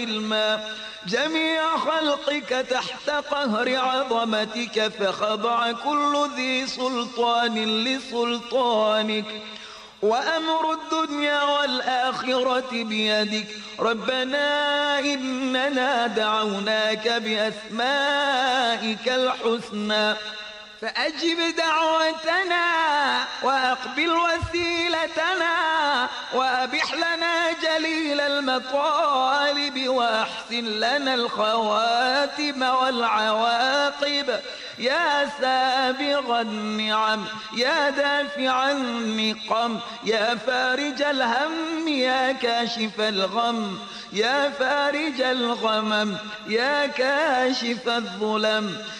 الماء جميع خلقك تحت قهر عظمتك، فخضع كل ذي سلطان لسلطانك، وأمر الدنيا والآخرة بيدك. ربنا إننا دعوناك بأسمائك الحسنى فأجب دعوتنا وأقبل وسيلتنا، وأبح لنا جليل المطالب، وأحسن لنا الخواتم والعواقب. يا سابغ النعم، يا دافع النقم، يا فارج الهم، يا كاشف الغم، يا فارج الغمم، يا كاشف الظلم،